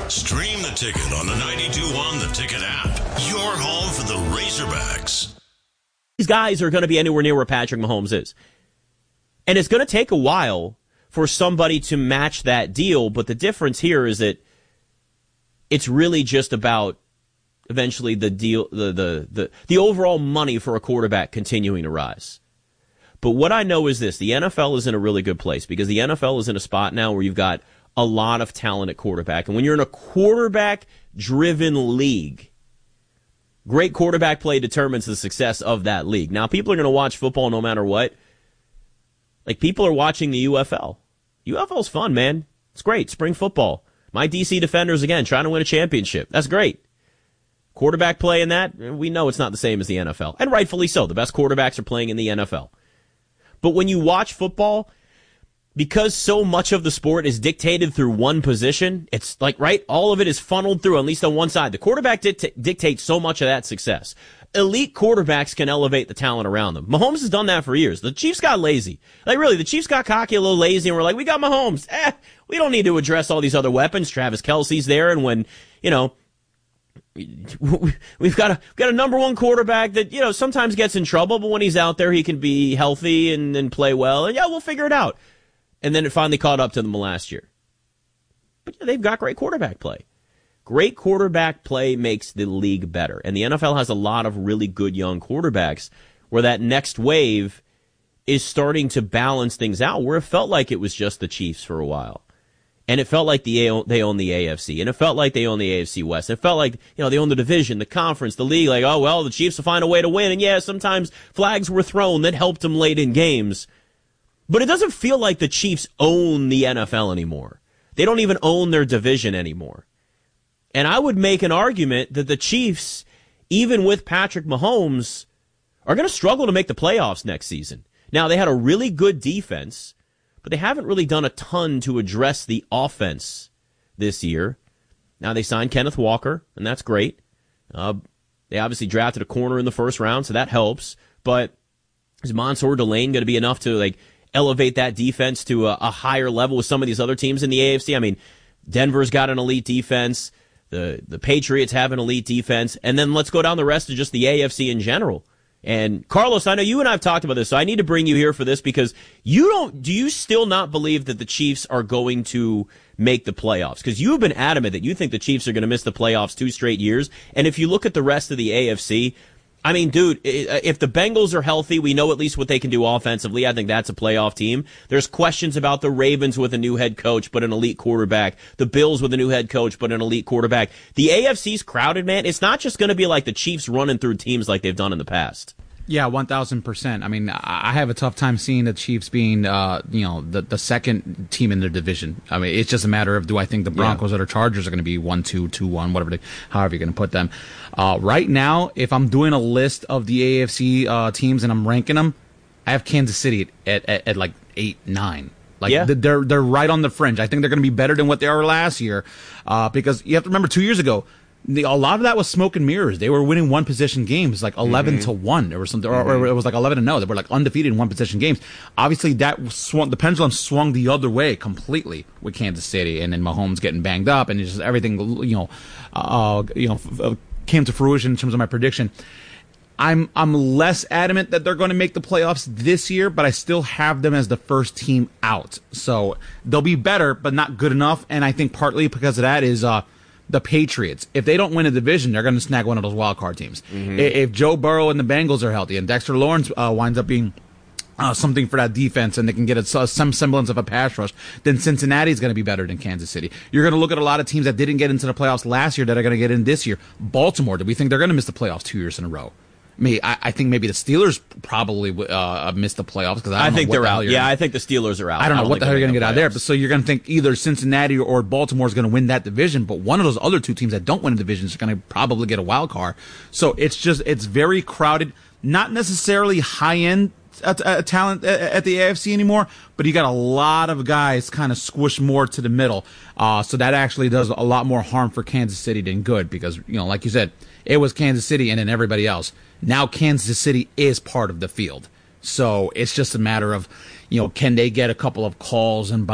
Stream the Ticket on the 92.1 The Ticket app. Your home for the Razorbacks. These guys are going to be anywhere near where Patrick Mahomes is. And it's going to take a while for somebody to match that deal, but the difference here is that it's really just about eventually the deal, the overall money for a quarterback continuing to rise. But what I know is this, the NFL is in a really good place because the NFL is in a spot now where you've got a lot of talent at quarterback. And when you're in a quarterback-driven league, great quarterback play determines the success of that league. Now, people are going to watch football no matter what. Like, people are watching the UFL. UFL's fun, man. It's great. Spring football. My DC Defenders, again, trying to win a championship. That's great. Quarterback play in that, we know it's not the same as the NFL. And rightfully so. The best quarterbacks are playing in the NFL. But when you watch football, because so much of the sport is dictated through one position, it's like, right, all of it is funneled through, at least on one side. The quarterback dictates so much of that success. Elite quarterbacks can elevate the talent around them. Mahomes has done that for years. The Chiefs got lazy. Like, really, the Chiefs got cocky, a little lazy, and we're like, we got Mahomes. We don't need to address all these other weapons. Travis Kelce's there, and when, we've got a number one quarterback that, sometimes gets in trouble, but when he's out there, he can be healthy and play well, and we'll figure it out. And then it finally caught up to them last year. But they've got great quarterback play. Great quarterback play makes the league better. And the NFL has a lot of really good young quarterbacks where that next wave is starting to balance things out, where it felt like it was just the Chiefs for a while. And it felt like they own the AFC. And it felt like they own the AFC West. It felt like, they own the division, the conference, the league. Like, oh, well, the Chiefs will find a way to win. And sometimes flags were thrown that helped them late in games. But it doesn't feel like the Chiefs own the NFL anymore. They don't even own their division anymore. And I would make an argument that the Chiefs, even with Patrick Mahomes, are going to struggle to make the playoffs next season. Now, they had a really good defense, but they haven't really done a ton to address the offense this year. Now, they signed Kenneth Walker, and that's great. They obviously drafted a corner in the first round, so that helps. But is Mansour Delane going to be enough to, elevate that defense to a higher level with some of these other teams in the AFC? I mean, Denver's got an elite defense. The Patriots have an elite defense. And then let's go down the rest of just the AFC in general. And Carlos, I know you and I have talked about this, so I need to bring you here for this because do you still not believe that the Chiefs are going to make the playoffs? Because you have been adamant that you think the Chiefs are going to miss the playoffs 2 straight years. And if you look at the rest of the AFC, I mean, dude, if the Bengals are healthy, we know at least what they can do offensively. I think that's a playoff team. There's questions about the Ravens with a new head coach, but an elite quarterback. The Bills with a new head coach, but an elite quarterback. The AFC's crowded, man. It's not just going to be like the Chiefs running through teams like they've done in the past. Yeah, 1,000%. I mean, I have a tough time seeing the Chiefs being, the second team in their division. I mean, it's just a matter of, do I think the Broncos or the Chargers are going to be 1-2, 2-1, however you're going to put them. Right now, if I'm doing a list of the AFC teams and I'm ranking them, I have Kansas City at like 8, 9. They're right on the fringe. I think they're going to be better than what they are last year, because you have to remember 2 years ago, a lot of that was smoke and mirrors. They were winning one possession games, like 11-1, or something, or it was like 11-0. They were like undefeated in one possession games. Obviously, the pendulum swung the other way completely with Kansas City, and then Mahomes getting banged up, and just everything, came to fruition in terms of my prediction. I'm less adamant that they're going to make the playoffs this year, but I still have them as the first team out. So they'll be better, but not good enough. And I think partly because of that is the Patriots. If they don't win a division, they're going to snag one of those wild card teams. Mm-hmm. If Joe Burrow and the Bengals are healthy and Dexter Lawrence winds up being something for that defense and they can get some semblance of a pass rush, then Cincinnati's going to be better than Kansas City. You're going to look at a lot of teams that didn't get into the playoffs last year that are going to get in this year. Baltimore, do we think they're going to miss the playoffs 2 years in a row? I think maybe the Steelers probably missed the playoffs because I think they're out. Yeah, I think the Steelers are out. I don't know what the hell you're going to get out of there. But so you're going to think either Cincinnati or Baltimore is going to win that division, but one of those other two teams that don't win the division is going to probably get a wild card. So it's very crowded, not necessarily high end talent at the AFC anymore, but you got a lot of guys kind of squished more to the middle. So that actually does a lot more harm for Kansas City than good because, like you said, it was Kansas City and then everybody else. Now Kansas City is part of the field. So it's just a matter of, can they get a couple of calls and